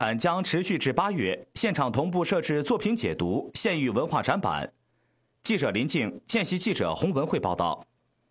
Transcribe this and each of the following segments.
将持续至8月，现场同步设置作品解读、县域文化展板。记者林静，见习记者洪文慧报道。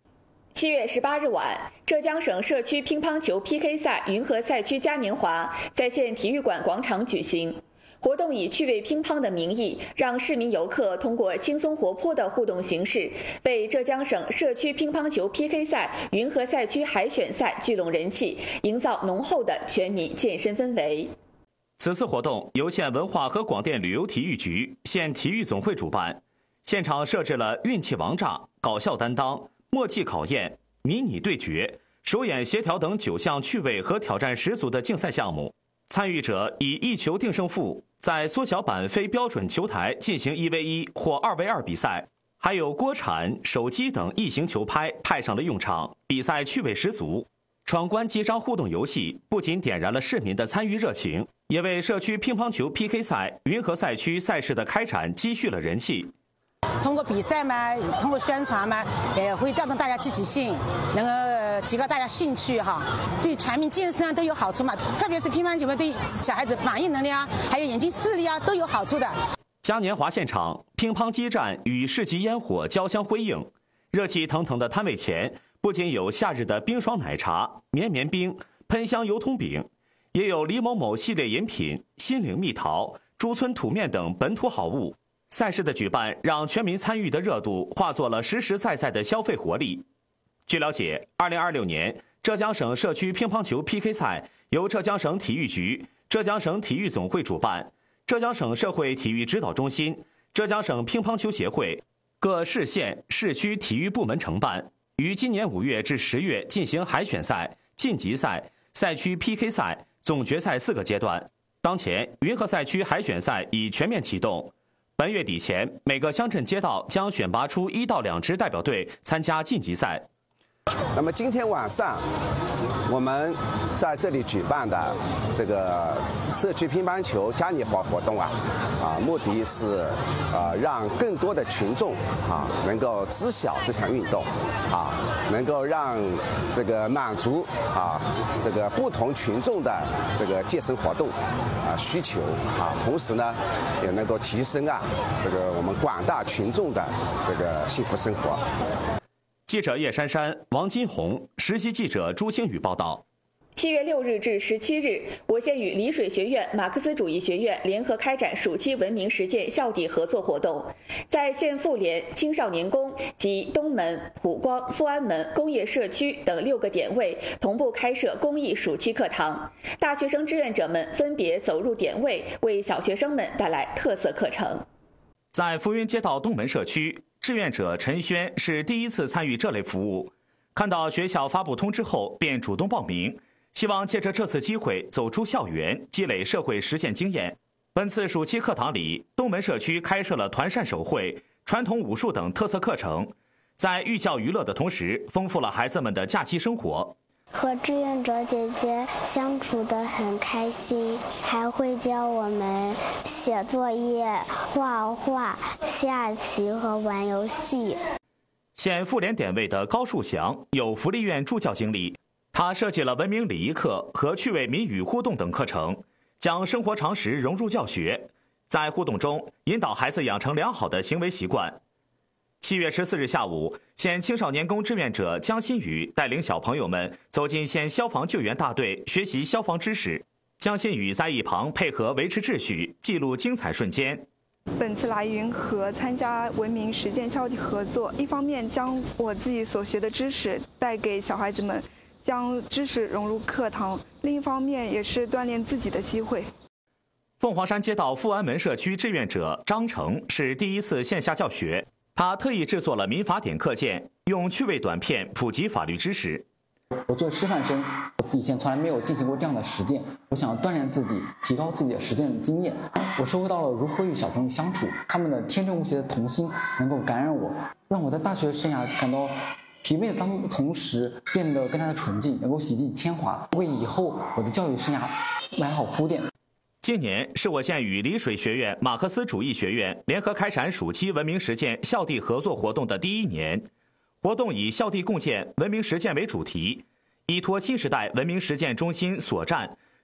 7月18日晚，浙江省社区乒乓球 PK 赛云和赛区嘉年华在县体育馆广场举行。活动以趣味乒乓的名义，让市民游客通过轻松活泼的互动形式，为浙江省社区乒乓球 PK 赛云和赛区海选赛聚拢人气，营造浓厚的全民健身氛围。 此次活动由县文化和广电旅游体育局、县体育总会主办，现场设置了运气王炸、搞笑担当、默契考验、迷你对决、手眼协调等9项趣味和挑战十足的竞赛项目。参与者以1球定胜负，在缩小版非标准球台进行1v1或2v2比赛，还有锅铲、手机等异形球拍派上了用场，比赛趣味十足。闯关击章互动游戏不仅点燃了市民的参与热情，也为社区乒乓球 PK 赛云和赛区赛事的开展积蓄了人气。 通过比赛嘛，通过宣传嘛，也会调动大家积极性，能够提高大家兴趣哈，对全民健身都有好处嘛。特别是乒乓球嘛，对小孩子反应能力啊，还有眼睛视力啊，都有好处的。 嘉年华现场，乒乓激战与市集烟火交相辉映，热气腾腾的摊位前，不仅有夏日的冰爽奶茶、绵绵冰、喷香油通饼，也有李某某系列饮品、心灵蜜桃、珠村土面等本土好物。赛事的举办让全民参与的热度化作了实实在在的消费活力。据了解，2026年浙江省社区乒乓球 PK 赛由浙江省体育局、浙江省体育总会主办，浙江省社会体育指导中心、浙江省乒乓球协会、各市县市区体育部门承办，于今年5月至10月进行海选赛、晋级赛、赛区 PK 赛、总决赛4个阶段。当前，云和赛区海选赛已全面启动。本月底前，每个乡镇街道将选拔出1到2支代表队参加晋级赛。 那么今天晚上，我们在这里举办的这个社区乒乓球嘉年华活动目的是让更多的群众能够知晓这项运动能够让这个满足这个不同群众的这个健身活动需求同时呢也能够提升这个我们广大群众的这个幸福生活。 记者叶珊珊、王金红，实习记者朱星宇报道。 7月6日至17日，我县与丽水学院、马克思主义学院联合开展暑期文明实践校地合作活动，在县妇联、青少年宫及东门、普光、富安门工业社区等6个点位同步开设公益暑期课堂，大学生志愿者们分别走入点位，为小学生们带来特色课程。 在浮云街道东门社区，志愿者陈轩是第一次参与这类服务，看到学校发布通知后便主动报名，希望借着这次机会走出校园，积累社会实践经验。本次暑期课堂里，东门社区开设了团扇手绘、传统武术等特色课程，在寓教于乐的同时，丰富了孩子们的假期生活。 和志愿者姐姐相处得很开心，还会教我们写作业、画画、下棋和玩游戏。 县妇联点位的高树祥有福利院助教经历，他设计了文明礼仪课和趣味谜语互动等课程，将生活常识融入教学，在互动中引导孩子养成良好的行为习惯。7月14日下午，县青少年宫志愿者江新宇带领小朋友们走进县消防救援大队学习消防知识。江新宇在一旁配合维持秩序，记录精彩瞬间。 本次来云和参加文明实践校地合作，一方面将我自己所学的知识带给小孩子们，将知识融入课堂；另一方面也是锻炼自己的机会。 凤凰山街道富安门社区志愿者张成是第一次线下教学，他特意制作了民法典课件，用趣味短片普及法律知识。 我作为师范生，我以前从来没有进行过这样的实践，我想要锻炼自己，提高自己的实践经验。我收获到了如何与小朋友相处，他们的天真无邪的童心能够感染我，让我在大学生涯感到疲惫的同时变得更加的纯净，能够洗尽铅华，为以后我的教育生涯埋好铺垫。 今年是我县与丽水学院、马克思主义学院联合开展暑期文明实践校地合作活动的第1年。活动以校地共建、文明实践为主题，依托新时代文明实践中心所站，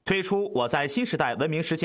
推出我在新时代文明实践